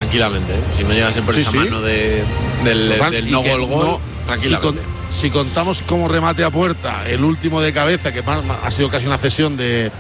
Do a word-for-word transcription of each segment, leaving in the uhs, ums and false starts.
tranquilamente, ¿eh? Si no llegase por sí, esa sí. mano de, del, del no gol gol, no, tranquilamente. Si, con, si contamos como remate a puerta, el último de cabeza, que más, ha sido casi una cesión de,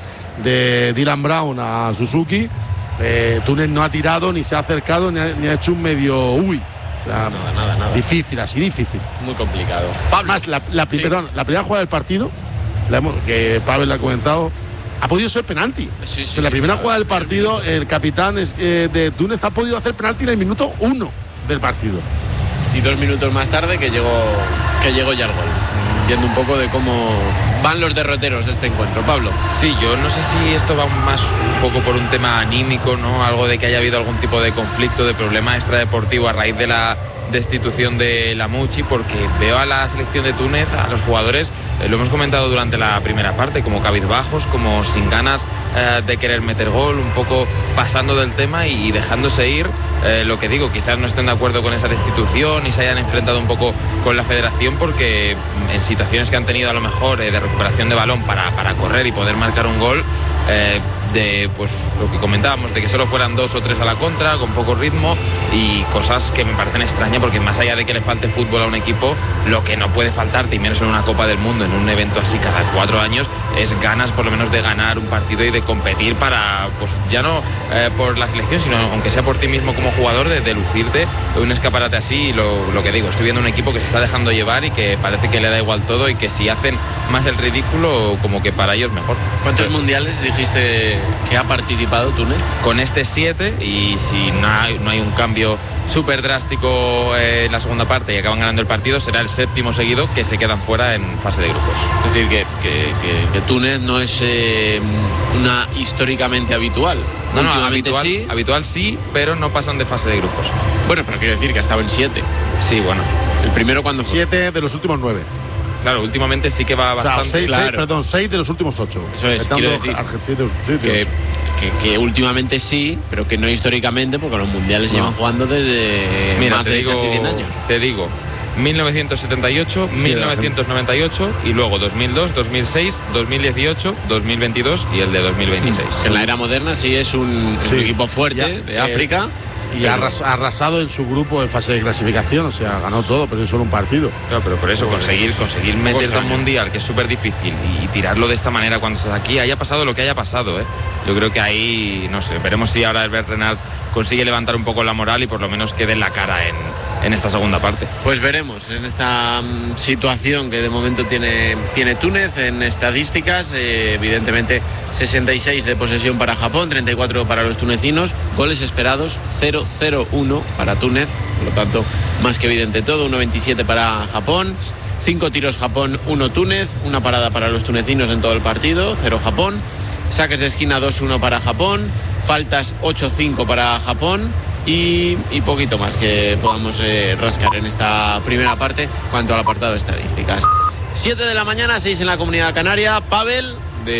de Dylan Brown a Suzuki, eh, Túnez no ha tirado, ni se ha acercado, ni ha, ni ha hecho un medio uy. O sea, nada, nada, nada. Difícil, así difícil. Muy complicado. Más, la, la, sí. perdón, la primera jugada del partido, la hemos, que Pavel le ha comentado, ha podido ser penalti. Sí, sí, o sea, la primera sí, jugada del partido, el capitán es, eh, de Túnez ha podido hacer penalti en el minuto uno del partido. Y dos minutos más tarde que llegó, que llegó ya el gol. Viendo un poco de cómo van los derroteros de este encuentro. Pablo. Sí, yo no sé si esto va más un poco por un tema anímico, ¿no? Algo de que haya habido algún tipo de conflicto, de problema extradeportivo a raíz de la destitución de Lamouchi, porque veo a la selección de Túnez, a los jugadores, eh, lo hemos comentado durante la primera parte, como cabizbajos, como sin ganas eh, de querer meter gol, un poco pasando del tema y, y dejándose ir. Eh, lo que digo, quizás no estén de acuerdo con esa destitución y se hayan enfrentado un poco con la federación, porque en situaciones que han tenido a lo mejor eh, de recuperación de balón para, para correr y poder marcar un gol, eh, de pues lo que comentábamos, de que solo fueran dos o tres a la contra, con poco ritmo y cosas que me parecen extrañas, porque más allá de que le falte fútbol a un equipo, lo que no puede faltarte, y menos en una Copa del Mundo, en un evento así cada cuatro años, es ganas por lo menos de ganar un partido y de competir para, pues ya no eh, por la selección, sino aunque sea por ti mismo como jugador, de, de lucirte de un escaparate así. Y lo, lo que digo, estoy viendo un equipo que se está dejando llevar y que parece que le da igual todo, y que si hacen más el ridículo, como que para ellos mejor. ¿Cuántos Pero, mundiales dijiste que ha participado Túnez? Con este siete, y si no hay, no hay un cambio súper drástico eh, en la segunda parte y acaban ganando el partido, será el séptimo seguido que se quedan fuera en fase de grupos. Es decir, que, que, que, que Túnez no es eh, una históricamente habitual. No, no, habitual sí. habitual sí, pero no pasan de fase de grupos. Bueno, pero quiero decir que ha estado en siete. Sí, bueno. El primero cuando fue. Siete de los últimos nueve. Claro, últimamente sí que va bastante. O sea, seis, claro. seis, perdón, seis de los últimos ocho. Eso es, quiero decir que, que, que últimamente sí, pero que no históricamente, porque los mundiales no. llevan jugando desde Mira, más te de digo, casi cien años. Te digo, mil novecientos setenta y ocho, sí, mil novecientos noventa y ocho y luego dos mil dos, dos mil seis, dos mil dieciocho, dos mil veintidós y el de dos mil veintiséis. Que en la era moderna sí es un, sí. un equipo fuerte ya, de África. Eh, y ha arras, arrasado en su grupo en fase de clasificación, o sea, ganó todo, pero es solo un partido. Claro, pero por eso pues, conseguir conseguir meterte a un mundial, que es súper difícil, y tirarlo de esta manera cuando estás aquí, haya pasado lo que haya pasado, ¿eh? Yo creo que ahí, no sé, veremos si ahora Herbert Renard consigue levantar un poco la moral y por lo menos quede en la cara en, en esta segunda parte. Pues veremos en esta um, situación que de momento tiene, tiene Túnez en estadísticas, eh, evidentemente sesenta y seis de posesión para Japón, treinta y cuatro para los tunecinos, goles esperados cero cero uno para Túnez, por lo tanto más que evidente todo, uno veintisiete para Japón, cinco tiros Japón, uno Túnez, una parada para los tunecinos en todo el partido, cero Japón, saques de esquina dos uno para Japón, faltas ocho cinco para Japón y, y poquito más que podamos eh, rascar en esta primera parte cuanto al apartado de estadísticas. siete de la mañana, seis en la Comunidad Canaria. Pavel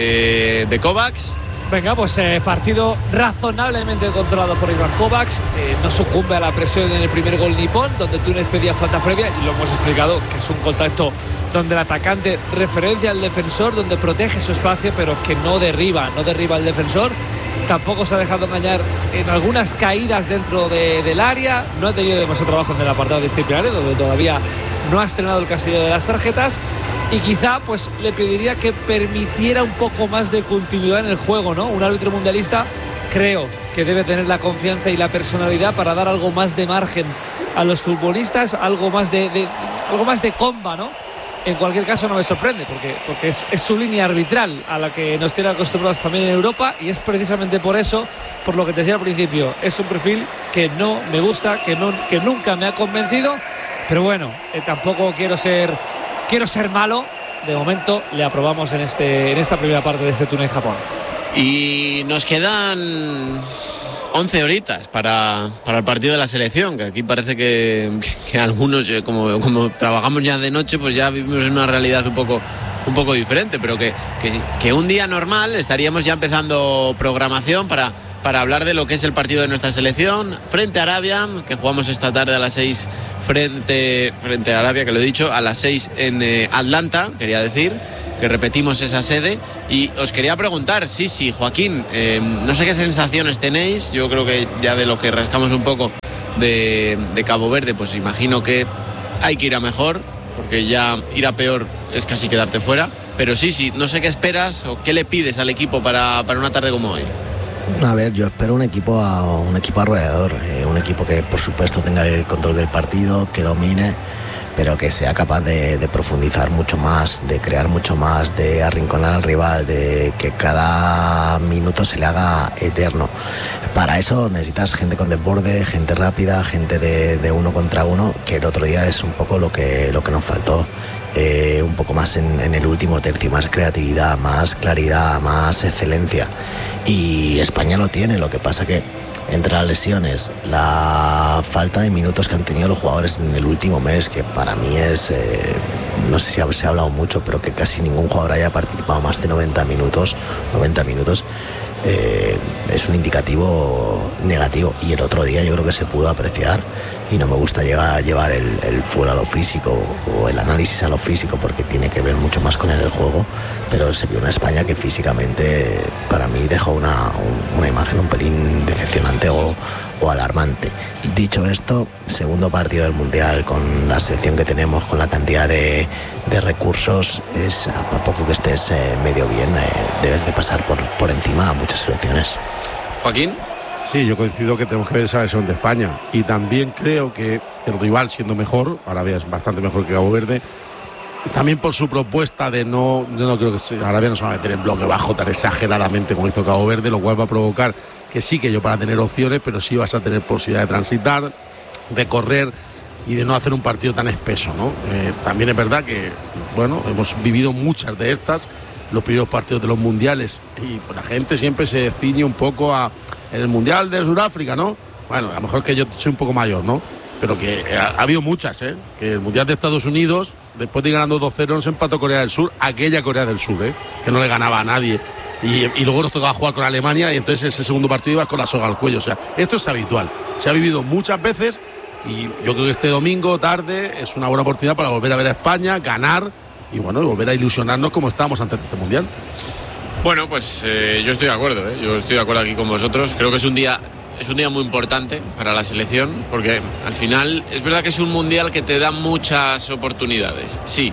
de, de Kovacs. Venga, pues eh, partido razonablemente controlado por Ivan Kovacs, eh, no sucumbe a la presión en el primer gol nipón, donde Túnez pedía falta previa, y lo hemos explicado que es un contacto donde el atacante referencia al defensor, donde protege su espacio, pero que no derriba, no derriba al defensor. Tampoco se ha dejado engañar en algunas caídas dentro de, del área, no ha tenido demasiado trabajo en el apartado disciplinario, donde todavía no ha estrenado el casillero de las tarjetas. Y quizá pues le pediría que permitiera un poco más de continuidad en el juego, ¿no? Un árbitro mundialista creo que debe tener la confianza y la personalidad para dar algo más de margen a los futbolistas, algo más de, de algo más de comba, ¿no? En cualquier caso no me sorprende, porque, porque es, es su línea arbitral a la que nos tiene acostumbrados también en Europa, y es precisamente por eso, por lo que te decía al principio, es un perfil que no me gusta, que, no, que nunca me ha convencido, pero bueno, eh, tampoco quiero ser... Quiero ser malo. De momento le aprobamos en, este, en esta primera parte de este Túnez-Japón. Y nos quedan once horitas para, para el partido de la selección, que aquí parece que, que, que algunos, como, como trabajamos ya de noche, pues ya vivimos en una realidad un poco, un poco diferente, pero que, que, que un día normal estaríamos ya empezando programación para, para hablar de lo que es el partido de nuestra selección frente a Arabia, que jugamos esta tarde a las seis frente, frente a Arabia, que lo he dicho, a las seis en eh, Atlanta, quería decir, que repetimos esa sede, Y os quería preguntar, sí, sí, Joaquín, eh, no sé qué sensaciones tenéis, yo creo que ya de lo que rascamos un poco de, de Cabo Verde, pues imagino que hay que ir a mejor, porque ya ir a peor es casi quedarte fuera, pero sí, sí, no sé qué esperas o qué le pides al equipo para, para una tarde como hoy. A ver, yo espero un equipo a, un equipo arrollador, eh, un equipo que por supuesto tenga el control del partido, que domine, pero que sea capaz de, de profundizar mucho más, de crear mucho más, de arrinconar al rival, de que cada minuto se le haga eterno. Para eso necesitas gente con desborde, gente rápida, gente de, de uno contra uno, que el otro día es un poco lo que, lo que nos faltó. Eh, un poco más en, en el último tercio, más creatividad, más claridad, más excelencia. Y España lo tiene, lo que pasa que entre las lesiones, la falta de minutos que han tenido los jugadores en el último mes, que para mí es, eh, no sé si se ha hablado mucho, pero que casi ningún jugador haya participado más de noventa minutos, noventa minutos, eh, es un indicativo negativo. Y el otro día yo creo que se pudo apreciar, y no me gusta llegar, llevar el, el full a lo físico o el análisis a lo físico, porque tiene que ver mucho más con el juego, pero se vio una España que físicamente para mí dejó una, una imagen un pelín decepcionante o, o alarmante. Dicho esto, segundo partido del Mundial, con la selección que tenemos, con la cantidad de, de recursos, es a poco que estés eh, medio bien, eh, debes de pasar por, por encima a muchas selecciones. Joaquín. Sí, yo coincido que tenemos que ver esa versión de España, y también creo que el rival, siendo mejor, Arabia es bastante mejor que Cabo Verde, también por su propuesta de no, yo no creo que se, Arabia no se va a meter en bloque bajo tan exageradamente como hizo Cabo Verde, lo cual va a provocar que sí, que yo para tener opciones, pero sí vas a tener posibilidad de transitar, de correr y de no hacer un partido tan espeso, ¿no? Eh, también es verdad que, bueno, hemos vivido muchas de estas, los primeros partidos de los mundiales, y pues la gente siempre se ciñe un poco a en el Mundial de Sudáfrica, ¿no? Bueno, a lo mejor que yo soy un poco mayor, ¿no? Pero que ha, ha habido muchas, ¿eh? Que el Mundial de Estados Unidos, después de ir ganando dos cero, nos empató Corea del Sur, aquella Corea del Sur, ¿eh? Que no le ganaba a nadie. Y, y luego nos tocaba jugar con Alemania, y entonces ese segundo partido ibas con la soga al cuello. O sea, esto es habitual. Se ha vivido muchas veces, y yo creo que este domingo, tarde, es una buena oportunidad para volver a ver a España, ganar, y bueno, volver a ilusionarnos como estábamos antes de este Mundial. Bueno, pues eh, yo estoy de acuerdo, ¿eh? yo estoy de acuerdo aquí con vosotros. Creo que es un día es un día muy importante para la selección, porque al final es verdad que es un mundial que te da muchas oportunidades, sí,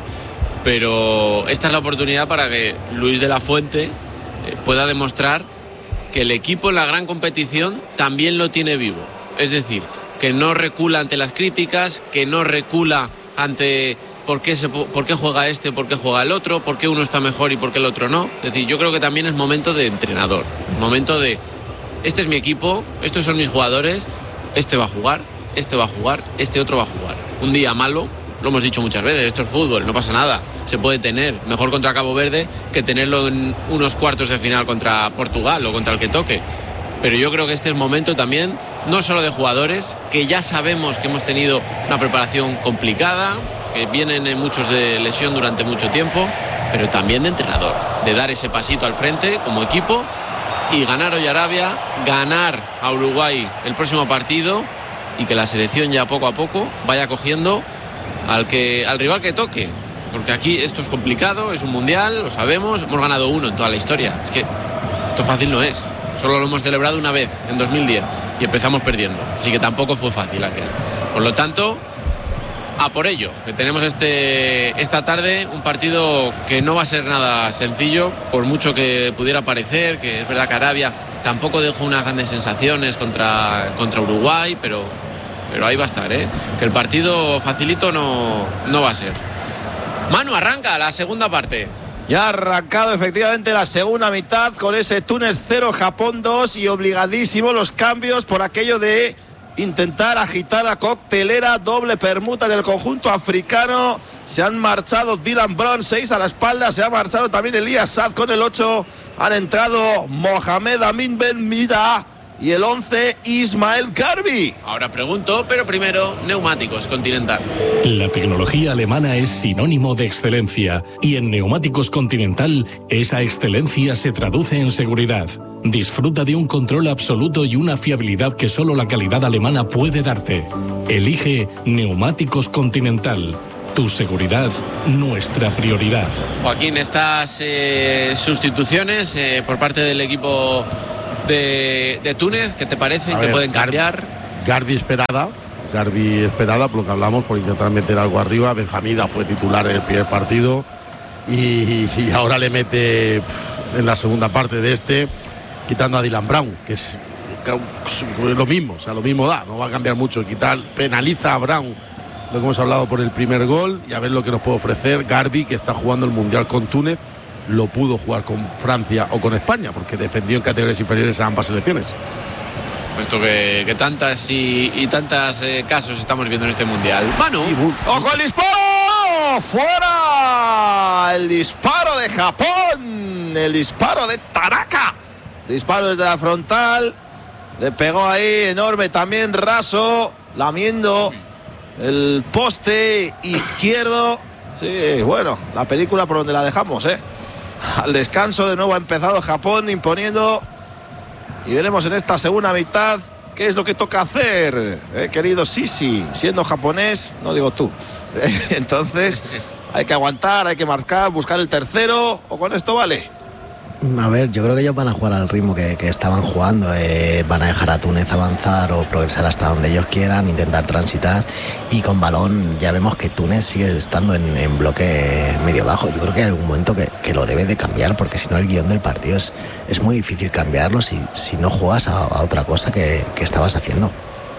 pero esta es la oportunidad para que Luis de la Fuente eh, pueda demostrar que el equipo en la gran competición también lo tiene vivo. Es decir, que no recula ante las críticas, que no recula ante ¿Por qué, se, ¿Por qué juega este, por qué juega el otro? ¿Por qué uno está mejor y por qué el otro no? Es decir, yo creo que también es momento de entrenador. Momento de, este es mi equipo, estos son mis jugadores, este va a jugar, este va a jugar, este otro va a jugar. Un día malo, lo hemos dicho muchas veces, esto es fútbol, no pasa nada. Se puede tener, mejor contra Cabo Verde que tenerlo en unos cuartos de final contra Portugal o contra el que toque. Pero yo creo que este es momento también, no solo de jugadores, que ya sabemos que hemos tenido una preparación complicada, que vienen muchos de lesión durante mucho tiempo, pero también de entrenador, de dar ese pasito al frente como equipo y ganar hoy a Arabia, ganar a Uruguay el próximo partido, y que la selección ya poco a poco vaya cogiendo al, que, al rival que toque, porque aquí esto es complicado, es un mundial, lo sabemos, hemos ganado uno en toda la historia, es que esto fácil no es, solo lo hemos celebrado una vez en dos mil diez y empezamos perdiendo, así que tampoco fue fácil aquel. Por lo tanto, a por ello, que tenemos este, esta tarde un partido que no va a ser nada sencillo, por mucho que pudiera parecer, que es verdad que Arabia tampoco dejó unas grandes sensaciones contra, contra Uruguay, pero, pero ahí va a estar, ¿eh? Que el partido facilito no, no va a ser. Manu, arranca la segunda parte. Ya ha arrancado efectivamente la segunda mitad con ese Túnez cero, Japón dos, y obligadísimo los cambios por aquello de intentar agitar la coctelera, doble permuta en el conjunto africano. Se han marchado Dylan Brown, seis a la espalda, se ha marchado también Elías Saad con el ocho, han entrado Mohamed Amin Ben Mida y el once Ismael Karbi. Ahora pregunto, pero primero, Neumáticos Continental. La tecnología alemana es sinónimo de excelencia, y en Neumáticos Continental esa excelencia se traduce en seguridad. Disfruta de un control absoluto y una fiabilidad que solo la calidad alemana puede darte. Elige Neumáticos Continental. Tu seguridad, nuestra prioridad. Joaquín, estas eh, sustituciones eh, por parte del equipo de, de Túnez, ¿qué te parecen? ¿Que pueden cambiar? Garbi esperada, Garbi esperada, por lo que hablamos, por intentar meter algo arriba. Benjamida fue titular en el primer partido y, y ahora le mete pff, en la segunda parte de este, quitando a Dylan Brown, que es lo mismo, o sea, lo mismo da, no va a cambiar mucho. Quitar, penaliza a Brown, lo que hemos hablado, por el primer gol, y a ver lo que nos puede ofrecer Garbi, que está jugando el Mundial con Túnez. Lo pudo jugar con Francia o con España, porque defendió en categorías inferiores a ambas selecciones. Esto que, que tantas y, y tantas eh, casos estamos viendo en este Mundial. Manu. ¡Ojo el disparo! ¡Fuera! El disparo de Japón. El disparo de Tanaka. Disparo desde la frontal. Le pegó ahí, enorme también, raso, lamiendo el poste izquierdo. Sí, bueno, la película por donde la dejamos, ¿eh? Al descanso de nuevo ha empezado Japón imponiendo. Y veremos en esta segunda mitad qué es lo que toca hacer, ¿eh, querido Sisi? Siendo japonés, no digo tú. Entonces, hay que aguantar, hay que marcar, buscar el tercero, o con esto vale. A ver, yo creo que ellos van a jugar al ritmo que, que estaban jugando, eh, van a dejar a Túnez avanzar o progresar hasta donde ellos quieran, intentar transitar, y con balón ya vemos que Túnez sigue estando en, en bloque medio bajo. Yo creo que hay algún momento que, que lo debe de cambiar, porque si no el guión del partido es, es muy difícil cambiarlo si, si no juegas a, a otra cosa que, que estabas haciendo.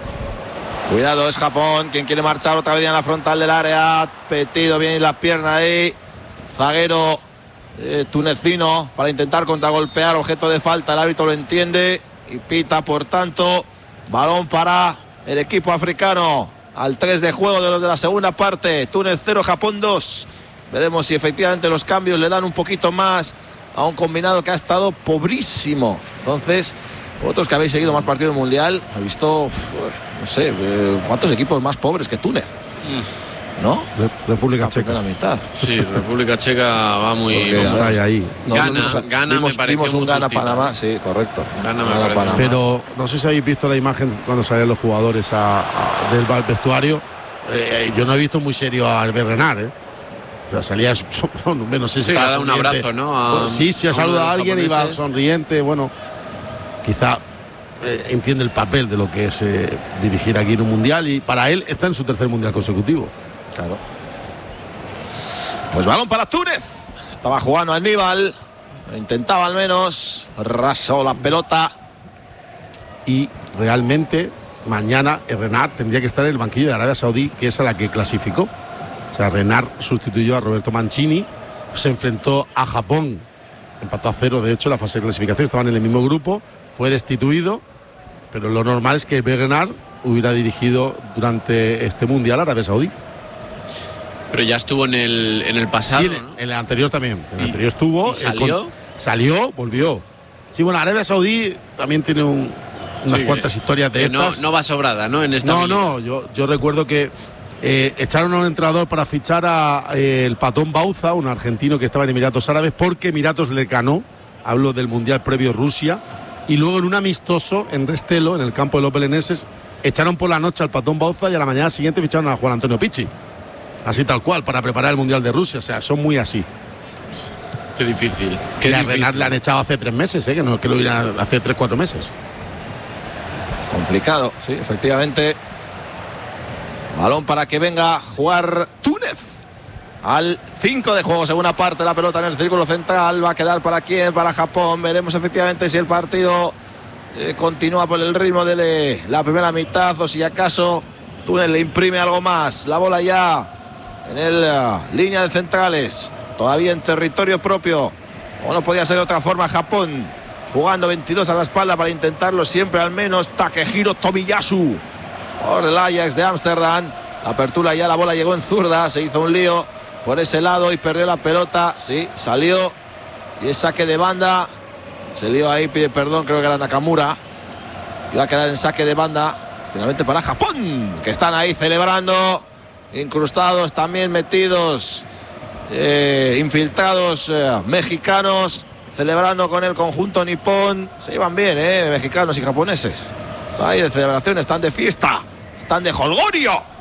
Cuidado, es Japón quien quiere marchar otra vez en la frontal del área, petido bien la pierna ahí, zaguero Eh, tunecino para intentar contragolpear, objeto de falta, el árbitro lo entiende y pita, por tanto, balón para el equipo africano al tres de juego de los de la segunda parte. Túnez cero, Japón dos. Veremos si efectivamente los cambios le dan un poquito más a un combinado que ha estado pobrísimo. Entonces, vosotros que habéis seguido más partidos del Mundial, he visto, uf, no sé, eh, cuántos equipos más pobres que Túnez. Mm. ¿No? República Checa. La mitad. Sí, República Checa va muy. Hay ahí. Gana, gana, vimos, me parece vimos un muy Gana justito. Panamá, sí, correcto. Gana, me Gana parece. Panamá. Pero no sé si habéis visto la imagen cuando salían los jugadores a, a, del vestuario. Eh, yo no he visto muy serio a Albert Renard, ¿eh? O sea, salía, no sé si sí, estaba le da un abrazo, ¿no? A, pues sí, si ha saludado a alguien y va japoneses. sonriente, bueno, quizá eh, entiende el papel de lo que es eh, dirigir aquí en un mundial, y para él está en su tercer mundial consecutivo. Claro. Pues balón para Túnez. Estaba jugando Aníbal. Intentaba al menos. Rasó la pelota. Y realmente mañana Renard tendría que estar en el banquillo de Arabia Saudí, que es a la que clasificó. O sea, Renard sustituyó a Roberto Mancini. Se enfrentó a Japón. Empató a cero, de hecho, en la fase de clasificación. Estaban en el mismo grupo. Fue destituido. Pero lo normal es que Renard hubiera dirigido durante este mundial a Arabia Saudí. Pero ya estuvo en el, en el pasado, Sí, ¿no? en el anterior también. En el ¿Y, anterior estuvo. ¿y salió? Con, salió, volvió. Sí, bueno, Arabia Saudí también tiene un, unas Sí, cuantas que, historias de que estas. No, no va sobrada, ¿no? En esta no, milla. no, yo, yo recuerdo que eh, echaron a un entrenador para fichar a eh, el Patón Bauza, un argentino que estaba en Emiratos Árabes, porque Emiratos le ganó. Hablo del Mundial previo Rusia. Y luego en un amistoso en Restelo, en el campo de los beleneses, echaron por la noche al Patón Bauza y a la mañana siguiente ficharon a Juan Antonio Picchi. Así tal cual, para preparar el Mundial de Rusia. O sea, son muy así. Qué difícil. Qué Que a difícil. Renard le han echado hace tres meses, ¿eh? Que no es que lo hubieran hace tres, cuatro meses. Complicado, sí, efectivamente. Balón para que venga a jugar Túnez. Al cinco de juego, segunda parte, la pelota en el círculo central. Va a quedar para quién, para Japón. Veremos efectivamente si el partido eh, continúa por el ritmo de la primera mitad o si acaso Túnez le imprime algo más. La bola ya en el uh, línea de centrales, todavía en territorio propio. O no podía ser de otra forma. Japón jugando veintidós a la espalda para intentarlo siempre al menos. Takehiro Tomiyasu por el Ajax de Ámsterdam. La apertura ya, la bola llegó en zurda, se hizo un lío por ese lado y perdió la pelota. Sí, salió y es saque de banda. Se lió ahí, pide perdón, creo que era Nakamura. Iba a quedar en saque de banda finalmente para Japón, que están ahí celebrando, incrustados también, metidos, eh, infiltrados eh, mexicanos, celebrando con el conjunto nipón. Se llevan bien, eh, mexicanos y japoneses. Están ahí de celebración, están de fiesta, están de jolgorio.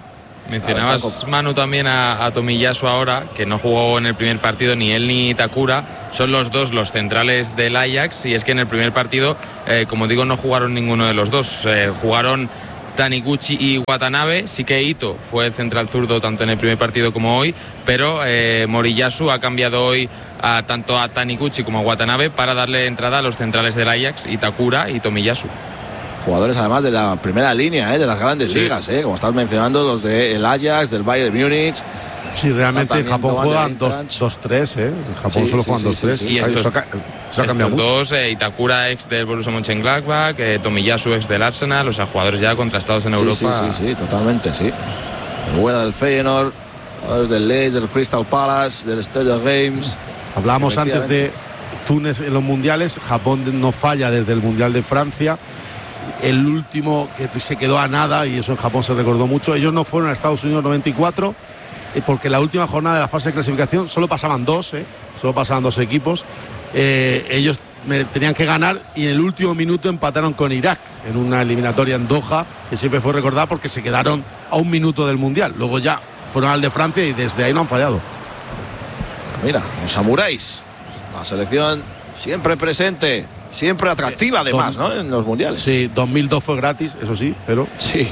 Mencionabas, claro, Manu, también a, a Tomiyasu ahora, que no jugó en el primer partido ni él ni Itakura. Son los dos los centrales del Ajax, y es que en el primer partido, eh, como digo, no jugaron ninguno de los dos. Eh, jugaron Taniguchi y Watanabe. Sí que Ito fue el central zurdo tanto en el primer partido como hoy, pero eh, Moriyasu ha cambiado hoy a, tanto a Taniguchi como a Watanabe para darle entrada a los centrales del Ajax, Itakura y Tomiyasu. Jugadores además de la primera línea, ¿eh? de las grandes sí. ligas, ¿eh? como estás mencionando, los del Ajax, del Bayern Múnich. Sí, realmente en Japón juegan dos tres, ¿eh? En Japón sí, solo sí, juegan sí, dos tres. Sí, sí. Y estos, eso, eso ha cambiado mucho. dos, eh, Itakura ex del Borussia Mönchengladbach, eh, Tomiyasu ex del Arsenal, o sea, jugadores ya contrastados en sí, Europa. Sí, sí, sí, totalmente, sí. El Hueda del Feyenoord, jugadores del Leeds, del Crystal Palace, del Stade Games. Hablábamos antes de Túnez en los mundiales. Japón no falla desde el Mundial de Francia. El último que se quedó a nada, y eso en Japón se recordó mucho. Ellos no fueron a Estados Unidos noventa y cuatro, porque la última jornada de la fase de clasificación solo pasaban dos, ¿eh? solo pasaban dos equipos. Eh, ellos tenían que ganar, y en el último minuto empataron con Irak en una eliminatoria en Doha, que siempre fue recordada porque se quedaron a un minuto del Mundial. Luego ya fueron al de Francia y desde ahí no han fallado. Mira, los samuráis, la selección siempre presente, siempre atractiva además, ¿no? En los mundiales. Sí, dos mil dos fue gratis, eso sí, pero... Sí.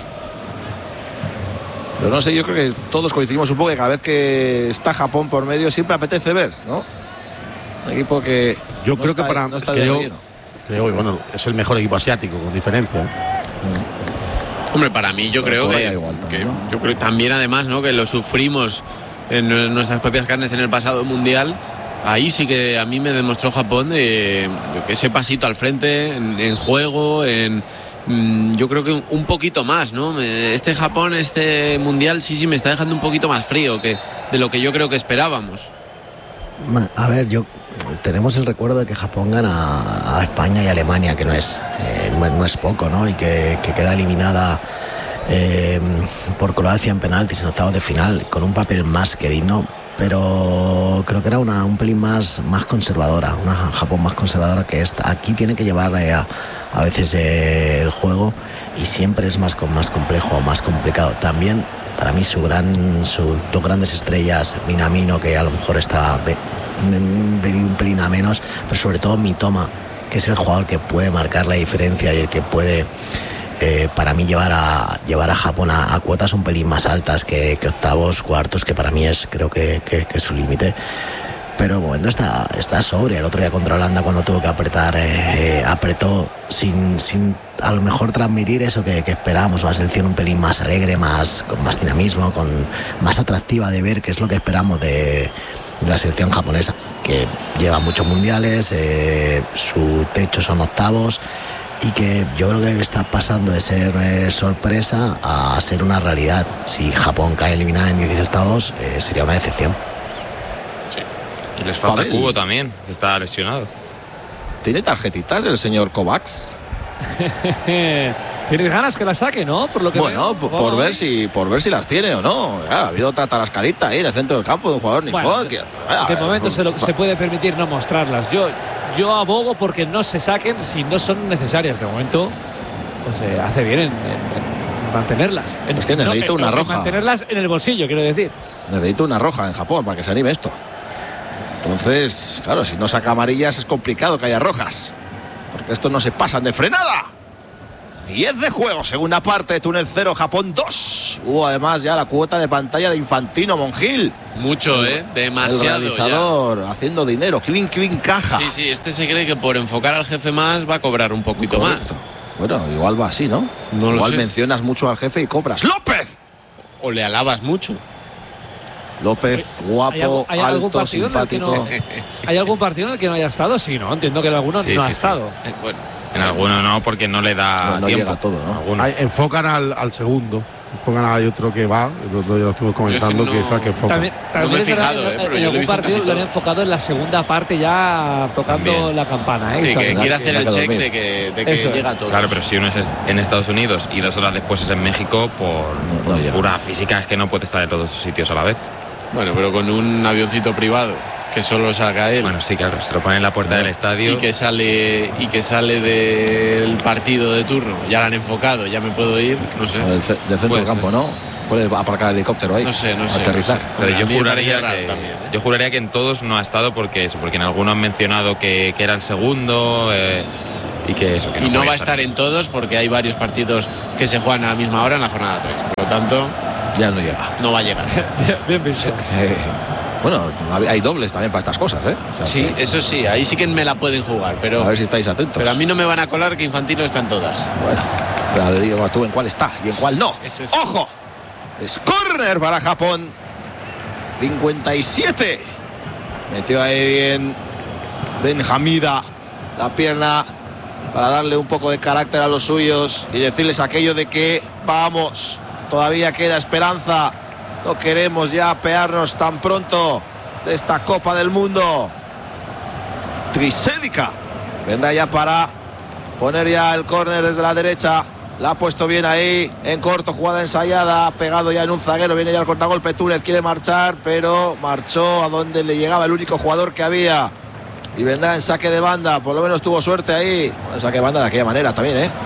Pero no sé, yo creo que todos coincidimos un poco que cada vez que está Japón por medio siempre apetece ver, ¿no? Un equipo que... Yo no creo está, que para... no está creo, lleno. creo, bueno, es el mejor equipo asiático, con diferencia. Mm. Hombre, para mí yo Pero creo que, igual también, que ¿no? yo creo también además, ¿no? Que lo sufrimos en nuestras propias carnes en el pasado mundial. Ahí sí que a mí me demostró Japón de, de ese pasito al frente en, en juego, en mmm, yo creo que un, un poquito más, ¿no? Este Japón, este mundial sí sí me está dejando un poquito más frío que de lo que yo creo que esperábamos. A ver, yo tenemos el recuerdo de que Japón gana a España y Alemania, que no es eh, no, no es poco, ¿no? Y que, que queda eliminada eh, por Croacia en penaltis en octavos de final con un papel más que digno. Pero creo que era una un pelín más, más conservadora, una Japón más conservadora que esta. Aquí tiene que llevar eh, a, a veces eh, el juego, y siempre es más, más complejo, más complicado. También para mí su gran, sus dos grandes estrellas, Minamino, que a lo mejor está venido un pelín a menos, pero sobre todo Mitoma, que es el jugador que puede marcar la diferencia y el que puede... Eh, para mí llevar a llevar a Japón a, a cuotas un pelín más altas que, que octavos, cuartos, que para mí es creo que, que, que es su límite. Pero el momento está, está sobria. El otro día contra Holanda, cuando tuvo que apretar, eh, apretó sin, sin a lo mejor transmitir eso que, que esperábamos, una selección un pelín más alegre, más, con más dinamismo, con más atractiva de ver, que es lo que esperamos de, de la selección japonesa, que lleva muchos mundiales, eh, su techo son octavos, y que yo creo que está pasando de ser eh, sorpresa a ser una realidad. Si Japón cae eliminada en dieciséis octavos, eh, sería una decepción. Sí. Y les falta Pavel. Kubo también, que está lesionado. ¿Tiene tarjetitas el señor Kovacs? Tienes ganas que la saque, ¿no? Por lo que Bueno, veo. por, por ver si por ver si las tiene o no. Claro, ha habido otra tarascadita ahí en el centro del campo de un jugador nipón. Bueno, que, de momento se, lo, se puede permitir no mostrarlas. Yo, yo abogo porque no se saquen si no son necesarias. De momento, pues eh, hace bien en, en, en mantenerlas. En, Es que necesito no, una en, roja. En mantenerlas en el bolsillo, quiero decir. Necesito una roja en Japón para que se anime esto. Entonces, claro, si no saca amarillas es complicado que haya rojas, porque estos no se pasan de frenada. diez de juego, segunda parte, Túnez cero, Japón dos. Hubo además ya la cuota de pantalla de Infantino Monjil. Mucho, ¿eh? Demasiado. El realizador ya. haciendo dinero, clean, clean, caja. Sí, sí, este se cree que por enfocar al jefe más va a cobrar un poquito Correcto. más. Bueno, igual va así, ¿no? No lo igual sé. mencionas mucho al jefe y cobras. ¡López! O le alabas mucho. López, guapo, ¿Hay, algo- hay algún alto, partido en el que simpático. no, ¿Hay algún partido en el que no haya estado? Sí, ¿no? Entiendo que en alguno Sí, no sí, ha sí. estado. Eh, bueno, En alguno no, porque no le da No, no tiempo. llega a todo, ¿no? Alguno. Hay- enfocan al, al segundo. Enfocan a hay otro que va, el otro ya lo estuve comentando, no- que es el que enfoca. También, también me he es verdad fijado, que eh, pero en yo lo he algún visto en partido casi lo han todo. enfocado en la segunda parte ya tocando También. la campana, ¿eh? sí, Eso que es quiere verdad. hacer Hay el que check dormir. de que, de que Eso es. llega a todo. Claro, pero si uno es en Estados Unidos y dos horas después es en México, por, No, no por llega. pura física es que no puede estar en todos sitios a la vez. Bueno, pero con un avioncito privado que solo saca él. Bueno, sí, claro, se lo pone en la puerta Claro. del estadio. y que sale y que sale del partido de turno, ya lo han enfocado, ya me puedo ir, no sé. Del, ce- del centro Puede del campo, ser. ¿no? puede aparcar el helicóptero ahí. No sé, no sé. Aterrizar. No sé. Pero yo A mí me juraría, parece que, raro también, ¿eh? yo juraría que en todos no ha estado porque eso, porque en algunos han mencionado que, que era el segundo eh, y que eso. Que no y no podía va a estar en todos porque hay varios partidos que se juegan a la misma hora en la jornada tres. Por lo tanto, Ya no llega. no va a llegar. Bien, bien visto. Eh, bueno, hay dobles también para estas cosas, ¿eh? O sea, Sí, que- eso sí, ahí sí que me la pueden jugar, pero, a ver si estáis atentos. pero a mí no me van a colar que Infantino está en todas. Bueno, pero le digo tú en cuál está y en cuál no. Eso es. ¡Ojo! Es córner para Japón. cincuenta y siete. Metió ahí bien Benjamida la pierna para darle un poco de carácter a los suyos y decirles aquello de que vamos, todavía queda esperanza. No queremos ya apearnos tan pronto de esta Copa del Mundo. Trisédica vendrá ya para poner ya el córner desde la derecha. La ha puesto bien ahí, en corto, jugada ensayada, ha pegado ya en un zaguero, viene ya el cortagolpe. Túnez quiere marchar, pero marchó a donde le llegaba el único jugador que había. Y vendrá en saque de banda, por lo menos tuvo suerte ahí. Bueno, saque de banda de aquella manera también, ¿eh?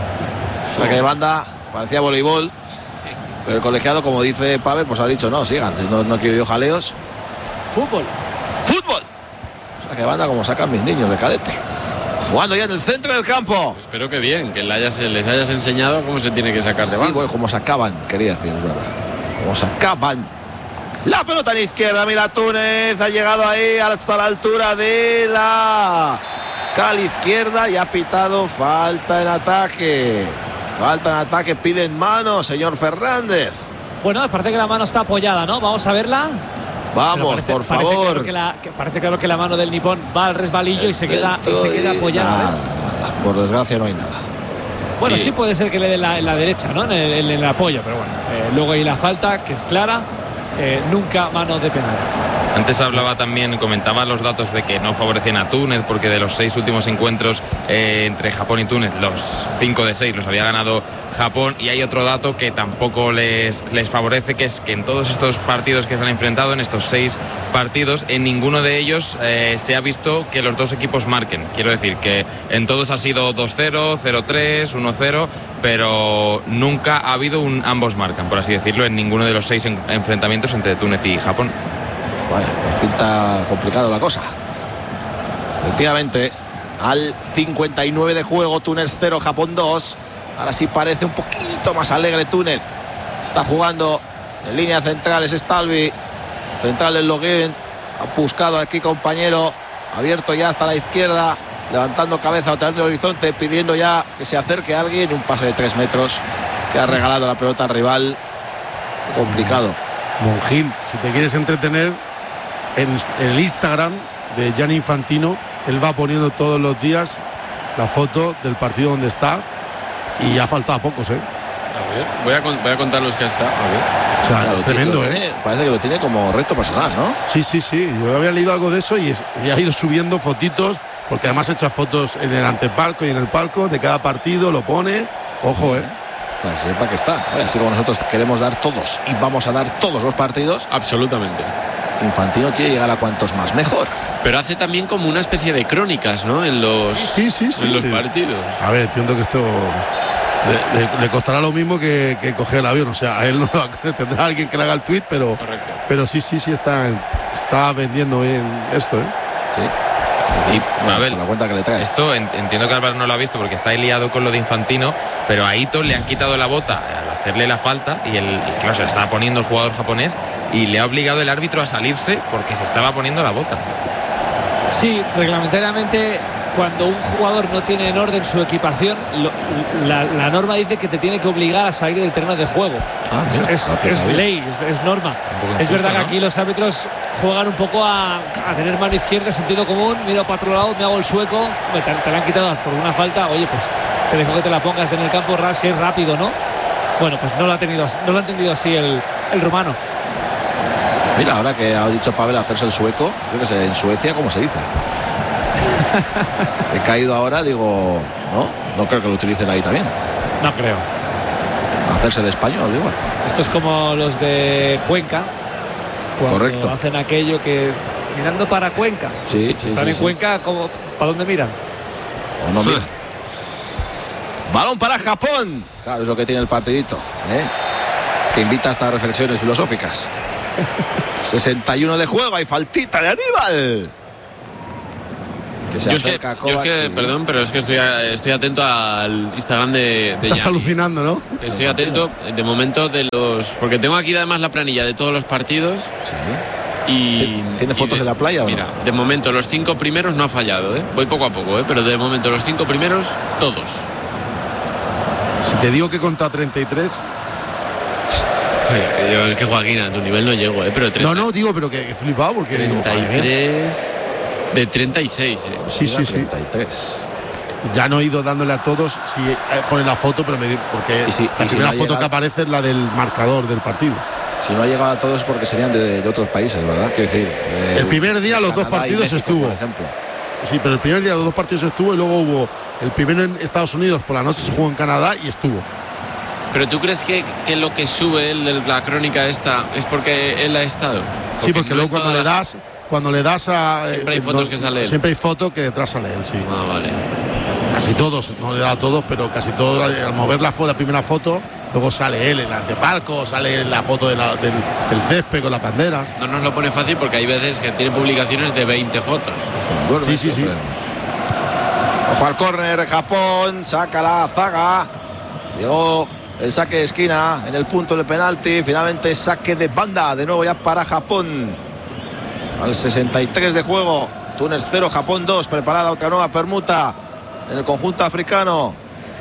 Saque de banda, parecía voleibol. Pero el colegiado, como dice Pavel, pues ha dicho, no, sigan, no, no quiero yo jaleos. Fútbol. ¡Fútbol! Saque de banda como sacan mis niños de cadete. Jugando ya en el centro del campo. Espero que bien, que le hayas- les hayas enseñado cómo se tiene que sacar de Sí, banda. bueno, como sacaban, quería decir, es verdad. Como sacaban. La pelota en la izquierda, mira Túnez, ha llegado ahí hasta la altura de la cal izquierda y ha pitado falta en ataque. Falta en ataque, piden mano, señor Fernández. Bueno, parece que la mano está apoyada, ¿no? Vamos a verla. Pero Vamos, parece- por parece favor. claro que la, que parece claro que la mano del nipón va al resbalillo y se queda, y se queda apoyada. Nada, ¿eh? nada. Por desgracia no hay nada. Bueno, Y- sí puede ser que le dé la, en la derecha, ¿no? En el, en el apoyo, pero bueno. Eh, luego hay la falta, que es clara. Eh, nunca mano de penal. Antes hablaba también, comentaba los datos de que no favorecían a Túnez porque de los seis últimos encuentros eh, entre Japón y Túnez, los cinco de seis los había ganado Japón, y hay otro dato que tampoco les, les favorece, que es que en todos estos partidos que se han enfrentado, en estos seis partidos, en ninguno de ellos eh, se ha visto que los dos equipos marquen. Quiero decir que en todos ha sido dos cero, cero tres, uno cero, pero nunca ha habido un ambos marcan, por así decirlo, en ninguno de los seis en- enfrentamientos entre Túnez y Japón. Bueno, pues pinta complicado la cosa. Efectivamente, al cincuenta y nueve de juego, Túnez cero, Japón dos. Ahora sí parece un poquito más alegre Túnez. Está jugando en línea central, es Stalvi. Central del Login. Ha buscado aquí compañero. Abierto ya hasta la izquierda. Levantando cabeza otra vez en el horizonte. Pidiendo ya que se acerque alguien. Un pase de tres metros que ha regalado la pelota al rival. Qué complicado. Monjil, si te quieres entretener, en el Instagram de Gianni Infantino, él va poniendo todos los días la foto del partido donde está y ya falta pocos, ¿eh? A ver, voy a, con- voy a contar los que está. A ver. O sea, Claro, es tío, tremendo, lo ¿eh? tiene- Parece que lo tiene como reto personal, ¿no? Sí, sí, sí. Yo había leído algo de eso y, es- y ha ido subiendo fotitos, porque además echa fotos en el antepalco y en el palco de cada partido, lo pone. Ojo, ¿eh? Para que sepa que está. Oye, así como nosotros queremos dar todos y vamos a dar todos los partidos, Absolutamente. Infantino quiere llegar a cuantos más mejor. Pero hace también como una especie de crónicas, ¿no? En los, Sí, sí, sí. en los Sí. partidos. A ver, entiendo que esto le, le- le costará lo mismo que, que coger el avión. O sea, a él no lo va a- tendrá alguien que le haga el tweet, pero, Correcto. pero sí, sí, sí está, está vendiendo bien esto, ¿eh? Sí. Y, Bueno, Mabel, por la cuenta que le trae. Esto en- entiendo que Álvaro no lo ha visto porque está ahí liado con lo de Infantino, pero a Ito le han quitado la bota al hacerle la falta y, el, y claro, se la estaba poniendo el jugador japonés y le ha obligado el árbitro a salirse porque se estaba poniendo la bota. Sí, reglamentariamente, cuando un jugador no tiene en orden su equipación, lo- la, la norma dice que te tiene que obligar a salir del terreno de juego. Ah, Es- mira, es, la aplica es bien. ley, es, es norma. poco Es injusto, verdad que ¿no? aquí los árbitros juegan un poco a, a tener mano izquierda, sentido común, miro para otro lado, me hago el sueco, me, te, te la han quitado por una falta, oye, pues te dejo que te la pongas en el campo, ra- si es rápido, ¿no? Bueno, pues no lo ha tenido, as- no lo ha entendido así el, el rumano. Mira, ahora que ha dicho Pavel hacerse el sueco, yo que sé, en Suecia, ¿cómo se dice? He caído ahora, digo, no, no creo que lo utilicen ahí también. No creo. Hacerse el español, igual. Esto es como los de Cuenca, cuando Correcto. hacen aquello que mirando para Cuenca. Sí, Si sí, están sí, en sí. Cuenca, ¿cómo, ¿para dónde miran? O no, mira. Balón para Japón. Claro, es lo que tiene el partidito, ¿eh? te invita a estas reflexiones filosóficas. sesenta y uno de juego, hay faltita de Aníbal. Que se yo es que, acerca a yo es Kovacs que y... perdón, pero es que estoy, estoy atento al Instagram de, de Estás Gianni. alucinando, ¿no? Estoy atento de momento de los... Porque tengo aquí además la planilla de todos los partidos. Sí. Y, ¿Tiene y fotos de la playa o no? Mira, de momento los cinco primeros no ha fallado, ¿eh? Voy poco a poco, ¿eh? Pero de momento los cinco primeros, todos. Si te digo que he contado treinta y tres. Oye, yo es que Joaquín, a tu nivel no llego, ¿eh? Pero No, no, digo, pero que he flipado porque digo, treinta y madre mía. tres de treinta y seis, ¿eh? Sí, sí, sí. treinta y tres. Ya no he ido dándole a todos si eh, ponen la foto, pero me di- porque Y si- la y si primera no foto llega- que aparece es la del marcador del partido. Si no ha llegado a todos porque serían de, de otros países, ¿verdad? Quiero decir, eh, El primer día los dos Canadá y partidos México, estuvo. por ejemplo. Sí, pero el primer día los dos partidos estuvo y luego hubo el primero en Estados Unidos por la noche se jugó en Canadá y estuvo. Pero ¿tú crees que, que lo que sube él de la crónica esta es porque él ha estado? Sí, porque no luego en cuando todas le las- das cuando le das a Siempre hay eh, fotos que sale él. Siempre hay foto que detrás sale él, sí. Ah, vale. Casi todos, no le da a todos, pero casi todos al mover la, fo- la primera foto, luego sale él en el antepalco, sale la foto de la- del, del césped con las banderas. No nos lo pone fácil porque hay veces que tiene publicaciones de veinte fotos. Duerme Sí, sí, sí. siempre. Ojo al córner, Japón, saca la zaga. Llegó el saque de esquina en el punto del penalti. Finalmente saque de banda, de nuevo ya para Japón. Al sesenta y tres de juego. Túnez cero, Japón dos. Preparada otra nueva permuta en el conjunto africano.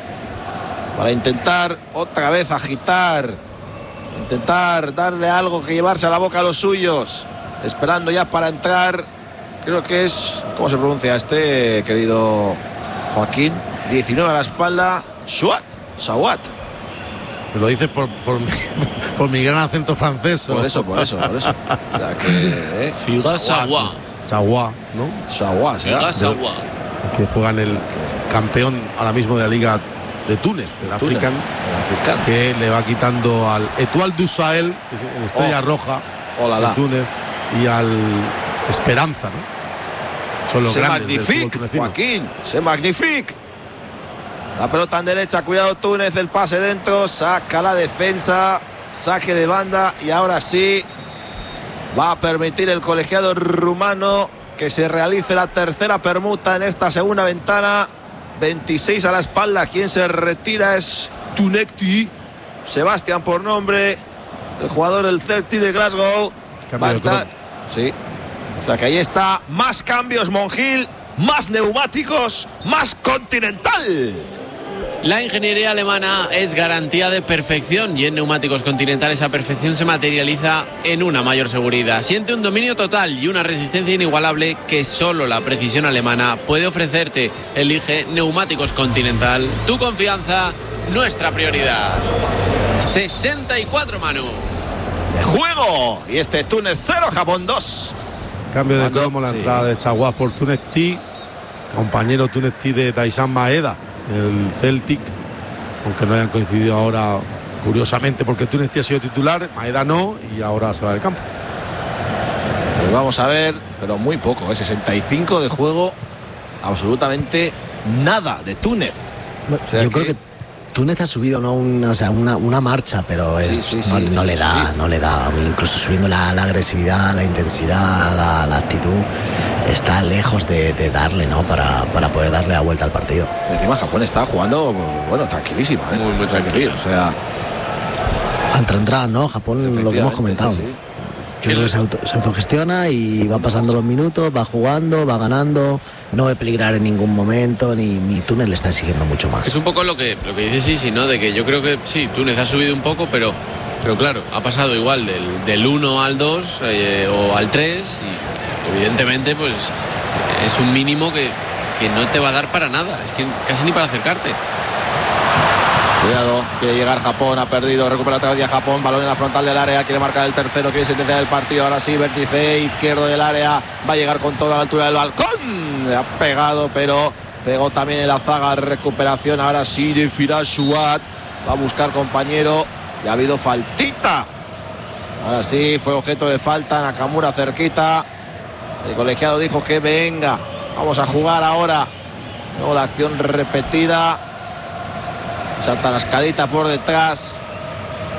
Para intentar otra vez agitar. Intentar darle algo que llevarse a la boca a los suyos. Esperando ya para entrar. Creo que es... ¿Cómo se pronuncia este, querido Joaquín? diecinueve a la espalda. Shawat. Shawat. Me lo dices por, por, mi, por mi gran acento francés. Por eso, por eso, por eso. O sea que... ¿eh? Figasawa. Chagua, ¿no? Shawat, ¿será? Figasawa. Que juegan el campeón ahora mismo de la Liga de Túnez, el Túnez, African, el africano. que le va quitando al Etoile du Sahel, que es en Estrella Oh. Roja, Oh, la, de la. Túnez, y al Esperanza, ¿no? Son los Se grandes del fútbol magnifique, tunecino. Joaquín, se magnifique. La pelota en derecha, cuidado Túnez, el pase dentro, saca la defensa, saque de banda y ahora sí va a permitir el colegiado rumano que se realice la tercera permuta en esta segunda ventana. veintiséis a la espalda, quien se retira es Tunecti, Sebastián por nombre, el jugador del Celtic de Glasgow. Cambio Va a de estar- sí. O sea que ahí está, más cambios Monjil, más neumáticos, más Continental. La ingeniería alemana es garantía de perfección y en Neumáticos Continental esa perfección se materializa en una mayor seguridad. Siente un dominio total y una resistencia inigualable que solo la precisión alemana puede ofrecerte. Elige Neumáticos Continental. Tu confianza, nuestra prioridad. sesenta y cuatro, Manu. De juego. Y este Túnez cero, Japón dos. Cambio de Cuando- cromo, la sí. entrada de Chagua por Tunecti, compañero Tunecti de Taisan Maeda, el Celtic, aunque no hayan coincidido ahora, curiosamente, porque Tunecti ha sido titular, Maeda no, y ahora se va del campo. Pues vamos a ver, pero muy poco, ¿eh? sesenta y cinco de juego, absolutamente nada de Túnez. O sea Yo que- creo que Túnez ha subido ¿no? una, o sea, una, una marcha, pero es, Sí, sí, sí, no, sí, no le sí, da, sí. no le da. Incluso subiendo la, la agresividad, la intensidad, la, la actitud, está lejos de, de darle, ¿no? Para, para poder darle la vuelta al partido. Encima Japón está jugando, bueno, tranquilísima, ¿eh? Muy, muy Hay que decir, tranquila. O sea, Al tran, ¿no? Japón, lo que hemos efectivamente, comentado. sí, sí. Yo creo que se, auto- se autogestiona y va pasando los minutos, va jugando, va ganando, no ve peligrar en ningún momento, ni, ni Túnez le está exigiendo mucho más. Es un poco lo que, lo que dice Sisi, ¿no? De que yo creo que sí, Túnez ha subido un poco, pero, pero claro, ha pasado igual del, del uno al dos eh, o al tres y evidentemente pues es un mínimo que, que no te va a dar para nada, es que casi ni para acercarte. Cuidado, quiere llegar Japón, ha perdido, recupera otra vez Japón, balón en la frontal del área, quiere marcar el tercero, quiere sentenciar el partido, ahora sí, vértice izquierdo del área, va a llegar con toda la altura del balcón, le ha pegado, pero pegó también en la zaga, recuperación, ahora sí de Firashuat, va a buscar compañero, y ha habido faltita, ahora sí, fue objeto de falta, Nakamura cerquita, el colegiado dijo que venga, vamos a jugar ahora, luego la acción repetida. Salta rascadita por detrás.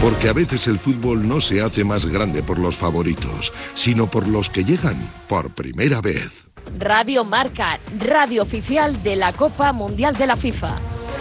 Porque a veces el fútbol no se hace más grande por los favoritos, sino por los que llegan por primera vez. Radio Marca, radio oficial de la Copa Mundial de la FIFA.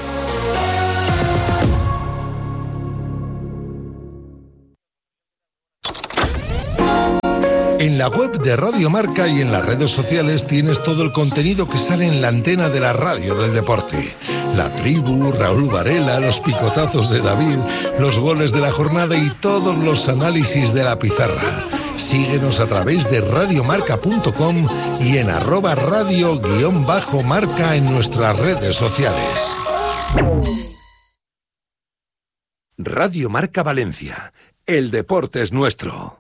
En la web de Radio Marca y en las redes sociales tienes todo el contenido que sale en la antena de la radio del deporte. La tribu, Raúl Varela, los picotazos de David, los goles de la jornada y todos los análisis de la pizarra. Síguenos a través de radiomarca punto com y en arroba radio guión bajo marca en nuestras redes sociales. Radio Marca Valencia. El deporte es nuestro.